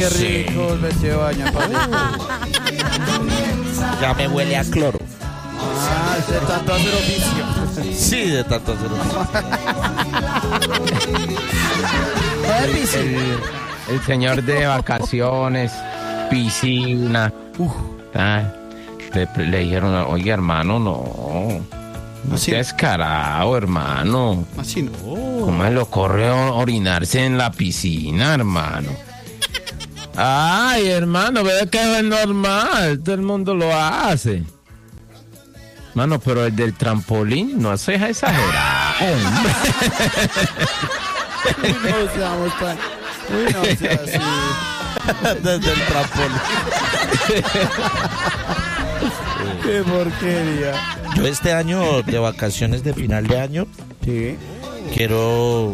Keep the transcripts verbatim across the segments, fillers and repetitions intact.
qué rico el vestido de baño, Pablito. Ya me huele a cloro. Ah, de tanto hacer oficio. Sí, de tanto hacer oficio. El, el señor de vacaciones, piscina. Uf, ah, le, le dijeron, oye, hermano, no. No Así. seas descarado, hermano. Así no. ¿Cómo se le ocurre orinarse en la piscina, hermano? Ay, hermano, ve que es normal, todo el mundo lo hace. Mano, pero el del trampolín no se deja exagerar. Uy, no seamos tan... Uy, no sea así. Desde el trampolín. Qué porquería. Yo este año de vacaciones de final de año Sí. quiero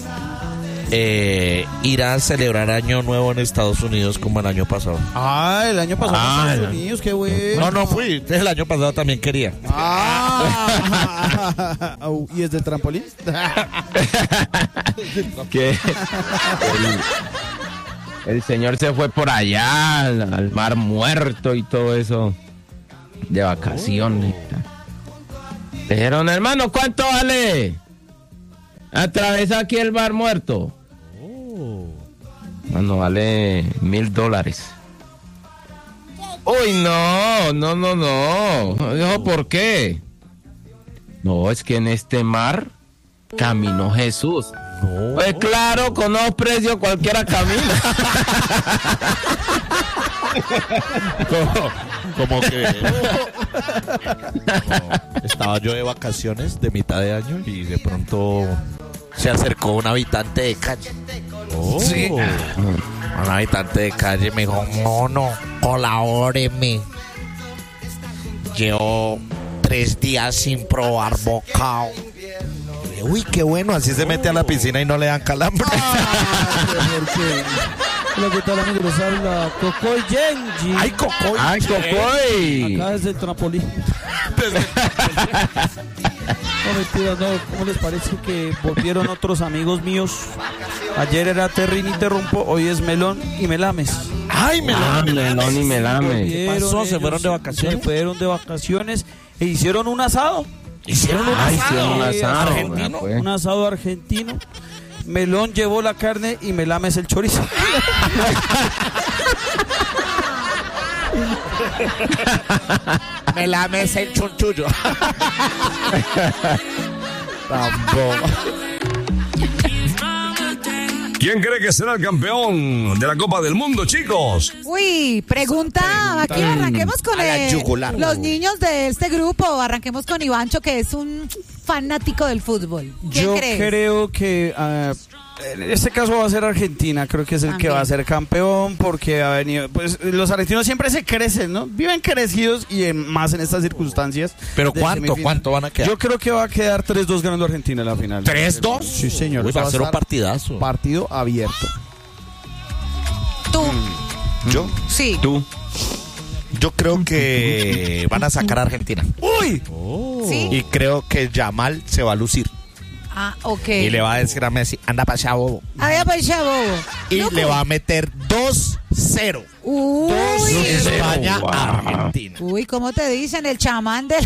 eh, ir a celebrar Año Nuevo en Estados Unidos como el año pasado. Ah, el año pasado Ah, en Estados no. Unidos, qué bueno. No, no fui. El año pasado también quería. Ah, Au, ¿y es del trampolín? Que el, el señor se fue por allá al, al Mar Muerto y todo eso de vacaciones. Le dijeron, hermano, ¿cuánto vale atravesar aquí el Mar Muerto? Bueno, vale mil dólares. Uy, no, no, no, no. Dijo, ¿por qué? No, es que en este mar caminó Jesús. No. Pues claro, con los precios cualquiera camina. Como, como que no, estaba yo de vacaciones de mitad de año y de pronto se acercó un habitante de calle. Sí. Un habitante de calle me dijo, mono, colabóreme. Llevo tres días sin probar bocado. Uy, qué bueno, así se mete a la piscina y no le dan calambre. Lo que tal, amigos, les habla Cocoy Genji. ¡Ay, Cocoy! ¡Ay, Cocoy! Acá desde el trampolín. No, mentira, no. ¿Cómo les parece que volvieron otros amigos míos? Ayer era Terry Interrumpo, hoy es Melón y Melames. ¡Ay, me Ah, la melón y melame. Volvieron pasó? ¿Se ellos, fueron de vacaciones? Se fueron de vacaciones e hicieron un asado. Hicieron un Ay, asado. hicieron un asado. argentino. Pues. Un asado argentino. Melón llevó la carne y Melames el chorizo. Me lames el chunchullo. Tampoco. ¿Quién cree que será el campeón de la Copa del Mundo, chicos? Uy, pregunta, aquí arranquemos con A la el- yugular. los niños de este grupo, arranquemos con Ivancho, que es un fanático del fútbol. ¿Quién Yo crees? creo que ah, en este caso va a ser Argentina, creo que es el También. que va a ser campeón porque ha venido, pues los argentinos siempre se crecen, ¿no? Viven crecidos y en- más en estas circunstancias. ¿Pero de cuánto? semifinal. ¿Cuánto van a quedar? Yo creo que va a quedar tres dos ganando Argentina en la final. ¿tres dos? Sí, señor. Uy, Eso va a ser un estar partidazo. partido abierto. Tú, Yo, sí. Tú. yo creo que van a sacar a Argentina. ¡Uy! ¿Sí? Y creo que Yamal se va a lucir. Ah, ok. Y le va a decir a Messi, anda para allá, bobo. Había pensado, bobo. Y Loco. le va a meter dos cero. Uy. España Wow. a Argentina. Uy, ¿cómo te dicen? El chamán del...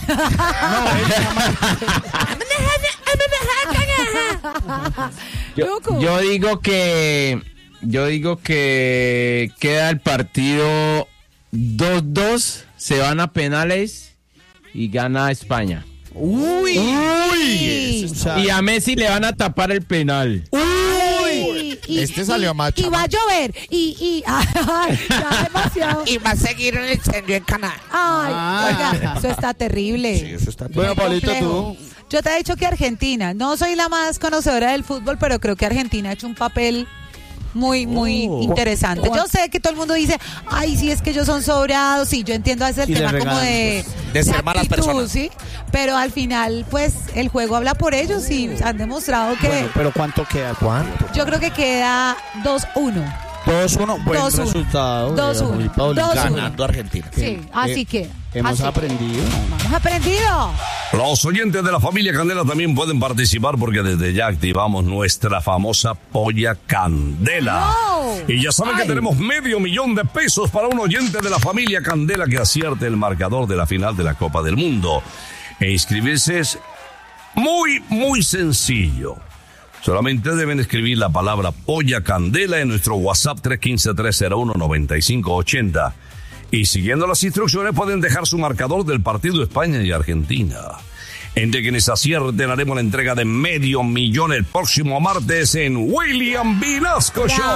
Yo, Loco. yo digo que yo digo que queda el partido dos dos, se van a penales y gana España. ¡Uy! Uy. O sea, Y a Messi le van a tapar el penal. Uy. Y- Este y- salió más Y va a chamán. llover. Y, y, ay, ya demasiado. Y va a seguir el incendio en Canadá. Ay, Ah. oiga, eso está terrible. Sí, eso está bueno, Pablito, Complejo. tú. Yo te he dicho que Argentina, no soy la más conocedora del fútbol, pero creo que Argentina ha hecho un papel muy, muy Oh. interesante. Yo sé que todo el mundo dice, ay, sí, es que ellos son sobrados, sí, yo entiendo a veces Y el le tema como regalan, de, De ser malas actitud, personas. sí, pero al final, pues, el juego habla por ellos y han demostrado que Bueno, pero ¿cuánto queda? ¿Cuánto? yo creo que queda dos uno. dos uno. Buen dos uno. resultado. dos uno. Pablito. dos uno. Ganando Argentina. Sí, así que Hemos Así. aprendido. Hemos aprendido. Los oyentes de la familia Candela también pueden participar porque desde ya activamos nuestra famosa polla Candela. No. Y ya saben que tenemos medio millón de pesos para un oyente de la familia Candela que acierte el marcador de la final de la Copa del Mundo. E inscribirse es muy, muy sencillo. Solamente deben escribir la palabra polla Candela en nuestro WhatsApp tres uno cinco, tres cero uno, nueve cinco ocho cero. Y siguiendo las instrucciones pueden dejar su marcador del partido España y Argentina. Entre quienes acierten haremos la entrega de medio millón el próximo martes en William Vinasco Show.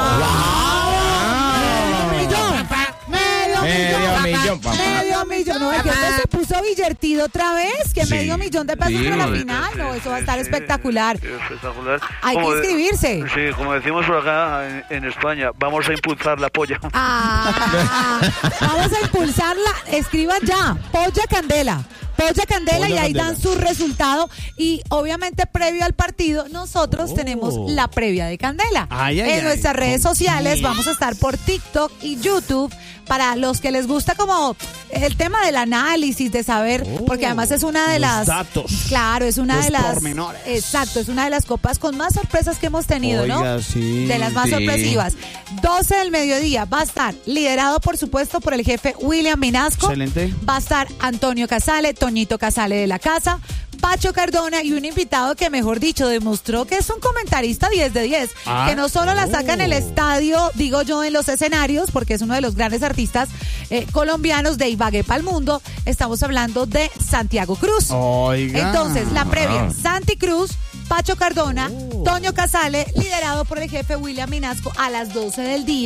Medio Medio millón, millón, papá. medio millón. No, es que usted se puso Villertido otra vez. Que Sí. medio millón de pesos Sí. para la final. No, eso va a estar espectacular. Espectacular. Hay que Como de- inscribirse. Sí, como decimos por acá en, en España, vamos a impulsar la polla. Ah, vamos a impulsarla. Escriban ya. Polla Candela. Polla Candela Polla y ahí Candela. dan su resultado. Y obviamente, previo al partido, nosotros Oh. tenemos la previa de Candela. Ay, ay, en ay. nuestras redes sociales vamos a estar por TikTok y YouTube para los que les gusta como el tema del análisis, de saber, Oh, porque además es una de los las... datos, Claro, es una los de las... pormenores. Exacto, es una de las copas con más sorpresas que hemos tenido, ¿no? Oiga, sí, de las más sí. sorpresivas. doce del mediodía va a estar liderado, por supuesto, por el jefe William Minasco. Excelente. Va a estar Antonio Casale, Toñito Casale de la casa, Pacho Cardona y un invitado que, mejor dicho, demostró que es un comentarista diez de diez. Ah, que no solo la saca en el oh. estadio, digo yo, en los escenarios, porque es uno de los grandes artistas eh, colombianos de Ibagué pa'l mundo. Estamos hablando de Santiago Cruz. Oiga. Entonces, la previa, Ah. Santi Cruz, Pacho Cardona, Toño Casale, liderado por el jefe William Minasco a las doce del día.